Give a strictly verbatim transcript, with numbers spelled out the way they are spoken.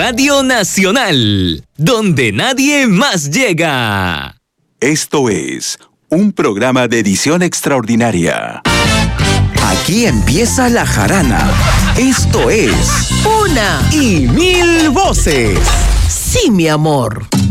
Radio Nacional, donde nadie más llega. Esto es un programa de edición extraordinaria. Aquí empieza la jarana. Esto es Una y mil voces. Sí, mi amor.